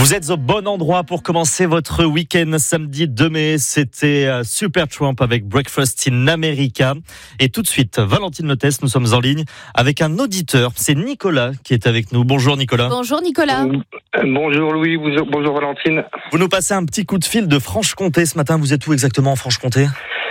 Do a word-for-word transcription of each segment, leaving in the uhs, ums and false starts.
Vous êtes au bon endroit pour commencer votre week-end samedi deux mai. C'était Supertramp avec Breakfast in America. Et tout de suite, Valentine Lotès, nous sommes en ligne avec un auditeur. C'est Nicolas qui est avec nous. Bonjour Nicolas. Bonjour Nicolas. Bonjour Louis, bonjour Valentine. Vous nous passez un petit coup de fil de Franche-Comté ce matin. Vous êtes où exactement en Franche-Comté ?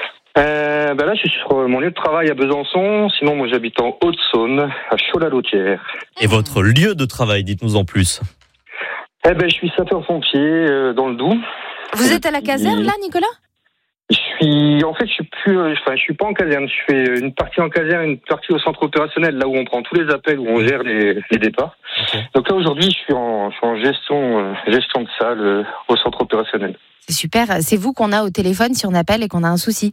euh, ben Là, je suis sur mon lieu de travail à Besançon. Sinon, moi, j'habite en Haute-Saône, à Chaux-la-Lautière. Et votre lieu de travail, dites-nous en plus. Eh ben, je suis sapeur-pompier euh, dans le Doubs. Vous êtes à la caserne, là, Nicolas ? Je suis, en fait, je suis plus, euh, enfin, je suis pas en caserne. Je fais une partie en caserne, une partie au centre opérationnel, là où on prend tous les appels, où on gère les, les départs. Okay. Donc là, aujourd'hui, je suis en, je suis en gestion, euh, gestion de salle euh, au centre opérationnel. C'est super. C'est vous qu'on a au téléphone si on appelle et qu'on a un souci.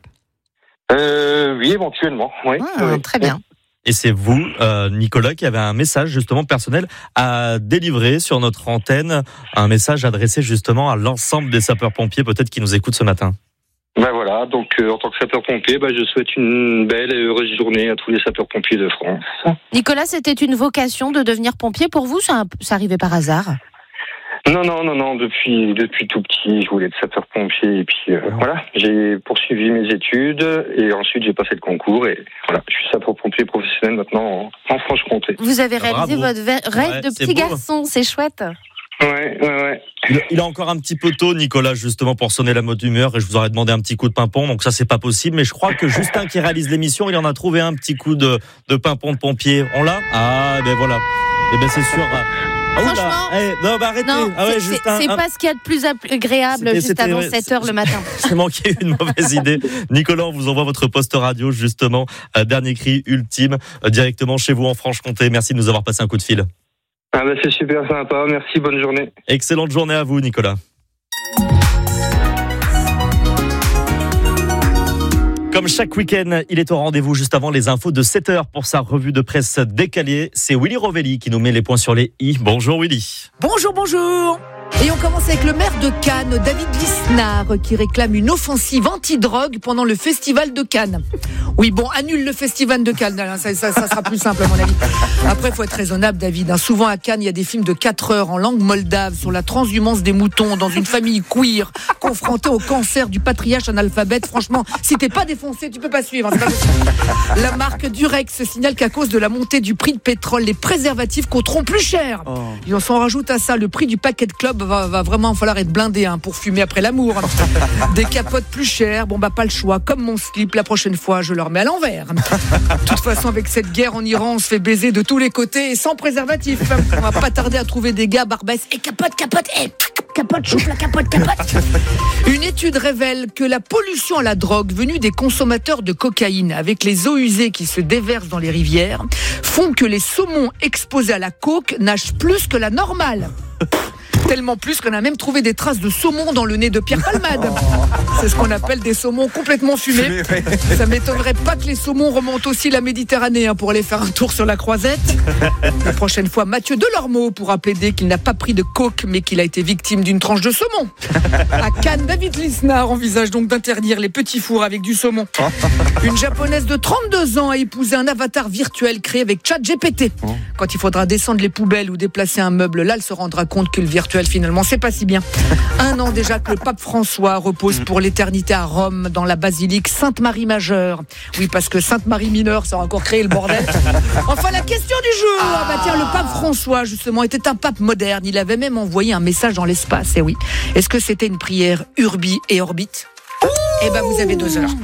Euh, oui, éventuellement. Oui. Ah, oui. Très bien. Et c'est vous, euh, Nicolas, qui avez un message justement personnel à délivrer sur notre antenne, un message adressé justement à l'ensemble des sapeurs-pompiers peut-être qui nous écoutent ce matin. Ben voilà, donc euh, en tant que sapeur-pompier, ben, je souhaite une belle et heureuse journée à tous les sapeurs-pompiers de France. Nicolas, c'était une vocation de devenir pompier pour vous, ça, ça arrivait par hasard ? Non, non, non, non, depuis, depuis tout petit, je voulais être sapeur-pompier et puis euh, voilà, j'ai poursuivi mes études et ensuite j'ai passé le concours et voilà, je suis sapeur-pompier professionnel maintenant en, en Franche-Comté. Vous avez réalisé Bravo. votre rêve Ouais, de c'est petit beau. garçon, c'est chouette. Ouais, ouais, ouais. Il, il a encore un petit peu tôt, Nicolas, justement pour sonner la mode d'humeur et je vous aurais demandé un petit coup de pimpon, donc ça c'est pas possible, mais je crois que Justin qui réalise l'émission, il en a trouvé un petit coup de, de pimpon de pompier. On l'a ? Ah, ben voilà. Et ben c'est sûr. Ah, oula. Franchement, hey, non, bah arrêtez. Non, ah ouais, c'est, Justin, c'est un... pas ce qu'il y a de plus agréable C'était, juste c'était, avant ouais, sept heures le matin. C'est manqué une mauvaise idée. Nicolas, on vous envoie votre poste radio, justement. Euh, dernier cri ultime, euh, directement chez vous en Franche-Comté. Merci de nous avoir passé un coup de fil. Ah ben c'est super sympa, merci, bonne journée. Excellente journée à vous, Nicolas. Comme chaque week-end, il est au rendez-vous juste avant les infos de sept heures pour sa revue de presse décalée. C'est Willy Rovelli qui nous met les points sur les i. Bonjour Willy. Bonjour, bonjour. Et on commence avec le maire de Cannes, David Lisnard, qui réclame une offensive anti-drogue pendant le festival de Cannes. Oui, bon, annule le festival de Cannes, ça, ça, ça sera plus simple à mon avis. Après, il faut être raisonnable, David. Hein. Souvent à Cannes, il y a des films de quatre heures en langue moldave sur la transhumance des moutons dans une famille queer confrontée au cancer du patriarche analphabète. Franchement, si t'es pas défoncé, tu peux pas suivre. Hein, pas la marque Durex signale qu'à cause de la montée du prix de pétrole, les préservatifs coûteront plus cher. Oh. Et on s'en rajoute à ça, le prix du paquet de club va, va vraiment falloir être blindé hein, pour fumer après l'amour. Des capotes plus chères, bon bah pas le choix. Comme mon slip, la prochaine fois, je le remets à l'envers. De toute façon, avec cette guerre en Iran, on se fait baiser de tous les côtés et sans préservatif. On va pas tarder à trouver des gars barbesses. Et capote, capote, et capote, choufle la capote, capote. Une étude révèle que la pollution à la drogue venue des consommateurs de cocaïne avec les eaux usées qui se déversent dans les rivières font que les saumons exposés à la coke nagent plus que la normale. Tellement plus qu'on a même trouvé des traces de saumon dans le nez de Pierre Palmade. C'est ce qu'on appelle des saumons complètement fumés. Ça m'étonnerait pas que les saumons remontent aussi la Méditerranée hein, pour aller faire un tour sur la Croisette. La prochaine fois, Mathieu Delormeau pourra plaider qu'il n'a pas pris de coke, mais qu'il a été victime d'une tranche de saumon. À Cannes, David Lisnard envisage donc d'interdire les petits fours avec du saumon. Une japonaise de trente-deux ans a épousé un avatar virtuel créé avec ChatGPT. Quand il faudra descendre les poubelles ou déplacer un meuble, là, elle se rendra compte que le virtuel finalement, c'est pas si bien. Un an déjà que le pape François repose pour l'éternité à Rome, dans la basilique Sainte-Marie-Majeure. Oui, parce que Sainte-Marie mineure, ça a encore créé le bordel. Enfin, la question du jour. Ah bah tiens, le pape François, justement, était un pape moderne. Il avait même envoyé un message dans l'espace. Et oui. Est-ce que c'était une prière Urbi et Orbit ? Eh ben, vous avez deux heures.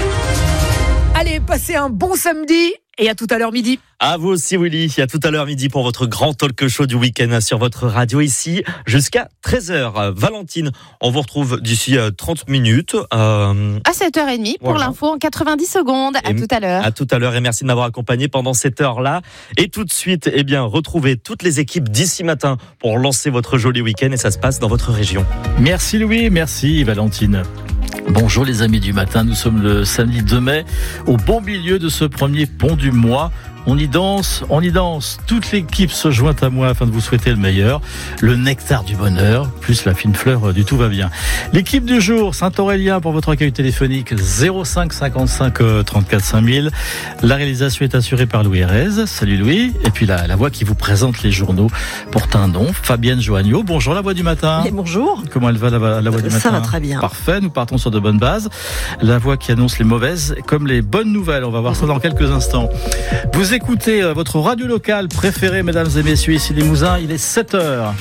Allez, passez un bon samedi. Et à tout à l'heure midi. À vous aussi Willy, à tout à l'heure midi pour votre grand talk show du week-end sur votre radio ici jusqu'à treize heures. Valentine, on vous retrouve d'ici trente minutes. Euh... À sept heures trente pour voilà. L'info en quatre-vingt-dix secondes. À et tout à l'heure. À tout à l'heure et merci de m'avoir accompagné pendant cette heure-là. Et tout de suite, eh bien, retrouvez toutes les équipes d'ici matin pour lancer votre joli week-end et ça se passe dans votre région. Merci Louis, merci Valentine. Bonjour les amis du matin, nous sommes le samedi deux mai, au bon milieu de ce premier pont du mois. on y danse, on y danse. Toute l'équipe se joint à moi afin de vous souhaiter le meilleur, le nectar du bonheur, plus la fine fleur du tout va bien. L'équipe du jour, Saint-Aurélien pour votre accueil téléphonique zéro cinq cinquante-cinq trente-quatre cinq mille. La réalisation est assurée par Louis Herez. Salut Louis. Et puis la, la voix qui vous présente les journaux pour Tindon, Fabienne Joanniot. Bonjour la voix du matin. Et bonjour. Comment elle va la, la voix du matin? Ça va très bien. Parfait, nous partons sur de bonnes bases. La voix qui annonce les mauvaises comme les bonnes nouvelles. On va voir ça dans quelques instants. Vous écoutez votre radio locale préférée, mesdames et messieurs, ici Limousin, il est sept heures.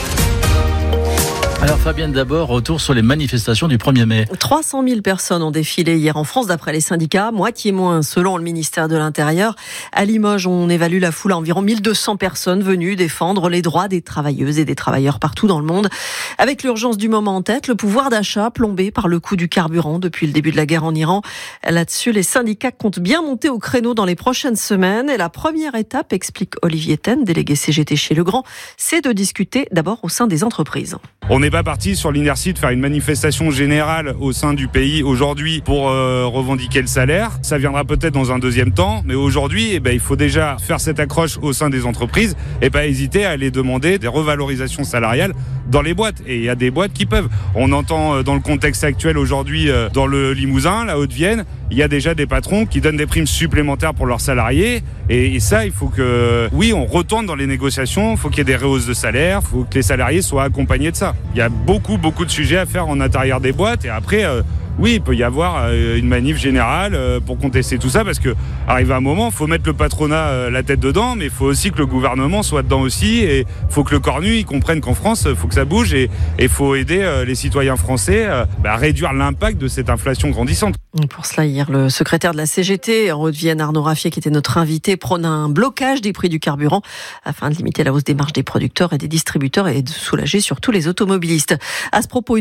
Alors Fabienne, d'abord, retour sur les manifestations du premier mai. trois cent mille personnes ont défilé hier en France d'après les syndicats, moitié moins selon le ministère de l'Intérieur. À Limoges, on évalue la foule à environ mille deux cents personnes venues défendre les droits des travailleuses et des travailleurs partout dans le monde. Avec l'urgence du moment en tête, le pouvoir d'achat plombé par le coût du carburant depuis le début de la guerre en Iran. Là-dessus, les syndicats comptent bien monter au créneau dans les prochaines semaines. Et la première étape, explique Olivier Ten, délégué C G T chez Legrand, c'est de discuter d'abord au sein des entreprises. On n'est pas parti sur l'inertie de faire une manifestation générale au sein du pays aujourd'hui pour euh, revendiquer le salaire. Ça viendra peut-être dans un deuxième temps, mais aujourd'hui, eh ben, il faut déjà faire cette accroche au sein des entreprises et pas hésiter à aller demander des revalorisations salariales dans les boîtes. Et il y a des boîtes qui peuvent. On entend euh, dans le contexte actuel aujourd'hui euh, dans le Limousin, la Haute-Vienne, il y a déjà des patrons qui donnent des primes supplémentaires pour leurs salariés. Et, et ça, il faut que, oui, on retourne dans les négociations. Il faut qu'il y ait des rehausses de salaire. Il faut que les salariés soient accompagnés de ça. Il y a beaucoup, beaucoup de sujets à faire en intérieur des boîtes. Et après, euh, oui, il peut y avoir euh, une manif générale euh, pour contester tout ça. Parce que, arrive un moment, il faut mettre le patronat euh, la tête dedans. Mais il faut aussi que le gouvernement soit dedans aussi. Et il faut que le cornu, il comprenne qu'en France, il faut que ça bouge. Et il faut aider euh, les citoyens français euh, bah, à réduire l'impact de cette inflation grandissante. Pour cela, hier, le secrétaire de la C G T en Haute-Vienne, Arnaud Raffier, qui était notre invité, prône un blocage des prix du carburant afin de limiter la hausse des marges des producteurs et des distributeurs et de soulager surtout les automobilistes. À ce propos,